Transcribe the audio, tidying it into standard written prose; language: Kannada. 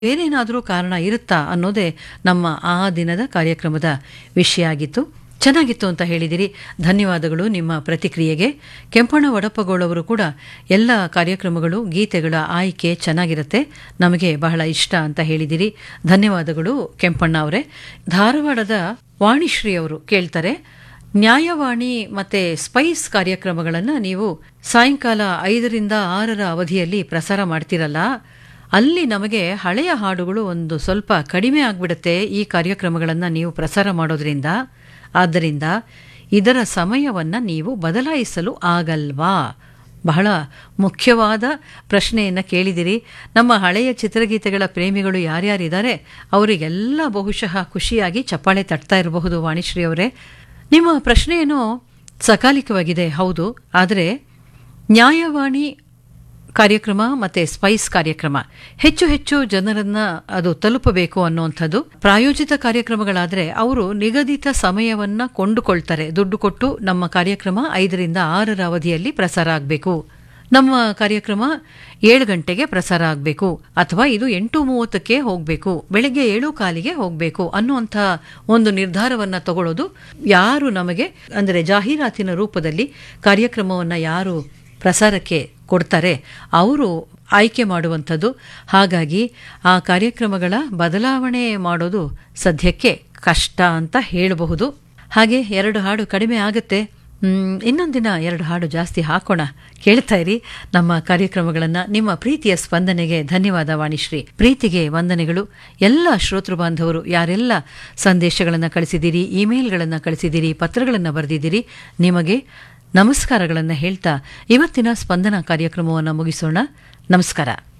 ಬೇರೇನಾದರೂ ಕಾರಣ ಇರುತ್ತಾ ಅನ್ನೋದೇ ನಮ್ಮ ಆ ದಿನದ ಕಾರ್ಯಕ್ರಮದ ವಿಷಯ ಆಗಿತ್ತು. ಚೆನ್ನಾಗಿತ್ತು ಅಂತ ಹೇಳಿದಿರಿ. ಧನ್ಯವಾದಗಳು ನಿಮ್ಮ ಪ್ರತಿಕ್ರಿಯೆಗೆ. ಕೆಂಪಣ್ಣ ವಡಪಗೋಳವರು ಕೂಡ ಎಲ್ಲ ಕಾರ್ಯಕ್ರಮಗಳು ಗೀತೆಗಳ ಆಯ್ಕೆ ಚೆನ್ನಾಗಿರುತ್ತೆ, ನಮಗೆ ಬಹಳ ಇಷ್ಟ ಅಂತ ಹೇಳಿದಿರಿ. ಧನ್ಯವಾದಗಳು ಕೆಂಪಣ್ಣ ಅವರೇ. ಧಾರವಾಡದ ವಾಣಿಶ್ರೀ ಅವರು ಕೇಳ್ತಾರೆ, ನ್ಯಾಯವಾಣಿ ಮತ್ತೆ ಸ್ಪೈಸ್ ಕಾರ್ಯಕ್ರಮಗಳನ್ನು ನೀವು ಸಾಯಂಕಾಲ 5ರಿಂದ 6 ಅವಧಿಯಲ್ಲಿ ಪ್ರಸಾರ ಮಾಡ್ತಿರಲ್ಲ, ಅಲ್ಲಿ ನಮಗೆ ಹಳೆಯ ಹಾಡುಗಳು ಒಂದು ಸ್ವಲ್ಪ ಕಡಿಮೆ ಆಗಿಬಿಡುತ್ತೆ ಈ ಕಾರ್ಯಕ್ರಮಗಳನ್ನು ನೀವು ಪ್ರಸಾರ ಮಾಡೋದ್ರಿಂದ. ಆದ್ದರಿಂದ ಇದರ ಸಮಯವನ್ನು ನೀವು ಬದಲಾಯಿಸಲು ಆಗಲ್ವಾ? ಬಹಳ ಮುಖ್ಯವಾದ ಪ್ರಶ್ನೆಯನ್ನು ಕೇಳಿದಿರಿ. ನಮ್ಮ ಹಳೆಯ ಚಿತ್ರಗೀತೆಗಳ ಪ್ರೇಮಿಗಳು ಯಾರ್ಯಾರಿದ್ದಾರೆ ಅವರಿಗೆಲ್ಲ ಬಹುಶಃ ಖುಷಿಯಾಗಿ ಚಪ್ಪಾಳೆ ತಟ್ತಾ ಇರಬಹುದು. ವಾಣಿಶ್ರೀ ಅವರೇ, ನಿಮ್ಮ ಪ್ರಶ್ನೆಯೇನೋ ಸಕಾಲಿಕವಾಗಿದೆ, ಹೌದು. ಆದರೆ ನ್ಯಾಯವಾಣಿ ಕಾರ್ಯಕ್ರಮ ಮತ್ತೆ ಸ್ಪೈಸ್ ಕಾರ್ಯಕ್ರಮ ಹೆಚ್ಚು ಹೆಚ್ಚು ಜನರನ್ನ ಅದು ತಲುಪಬೇಕು ಅನ್ನುವಂಥದ್ದು. ಪ್ರಾಯೋಜಿತ ಕಾರ್ಯಕ್ರಮಗಳಾದರೆ ಅವರು ನಿಗದಿತ ಸಮಯವನ್ನ ಕೊಂಡುಕೊಳ್ತಾರೆ, ದುಡ್ಡು ಕೊಟ್ಟು ನಮ್ಮ ಕಾರ್ಯಕ್ರಮ 5ರಿಂದ 6 ಅವಧಿಯಲ್ಲಿ ಪ್ರಸಾರ ಆಗಬೇಕು, ನಮ್ಮ ಕಾರ್ಯಕ್ರಮ 7 ಗಂಟೆಗೆ ಪ್ರಸಾರ ಆಗಬೇಕು, ಅಥವಾ ಇದು 8:30ಕ್ಕೆ ಹೋಗಬೇಕು, ಬೆಳಗ್ಗೆ 7:15ಗೆ ಹೋಗಬೇಕು ಅನ್ನುವಂಥ ಒಂದು ನಿರ್ಧಾರವನ್ನ ತಗೊಳ್ಳೋದು ಯಾರು ನಮಗೆ, ಅಂದರೆ ಜಾಹೀರಾತಿನ ರೂಪದಲ್ಲಿ ಕಾರ್ಯಕ್ರಮವನ್ನು ಯಾರು ಪ್ರಸಾರಕ್ಕೆ ಕೊಡ್ತಾರೆ ಅವರು ಆಯ್ಕೆ ಮಾಡುವಂಥದ್ದು. ಹಾಗಾಗಿ ಆ ಕಾರ್ಯಕ್ರಮಗಳ ಬದಲಾವಣೆ ಮಾಡೋದು ಸದ್ಯಕ್ಕೆ ಕಷ್ಟ ಅಂತ ಹೇಳಬಹುದು. ಹಾಗೆ 2 ಹಾಡು ಕಡಿಮೆ ಆಗುತ್ತೆ, ಇನ್ನೊಂದಿನ 2 ಹಾಡು ಜಾಸ್ತಿ ಹಾಕೋಣ. ಕೇಳ್ತಾ ಇರಿ ನಮ್ಮ ಕಾರ್ಯಕ್ರಮಗಳನ್ನು. ನಿಮ್ಮ ಪ್ರೀತಿಯ ಸ್ಪಂದನೆಗೆ ಧನ್ಯವಾದ ವಾಣಿಶ್ರೀ. ಪ್ರೀತಿಗೆ ವಂದನೆಗಳು. ಎಲ್ಲ ಶ್ರೋತೃ ಬಾಂಧವರು ಯಾರೆಲ್ಲ ಸಂದೇಶಗಳನ್ನು ಕಳಿಸಿದ್ದೀರಿ, ಇಮೇಲ್ಗಳನ್ನು ಕಳಿಸಿದ್ದೀರಿ, ಪತ್ರಗಳನ್ನು ಬರೆದಿದ್ದೀರಿ, ನಿಮಗೆ ನಮಸ್ಕಾರಗಳನ್ನು ಹೇಳ್ತಾ ಇವತ್ತಿನ ಸ್ಪಂದನ ಕಾರ್ಯಕ್ರಮವನ್ನು ಮುಗಿಸೋಣ. ನಮಸ್ಕಾರ.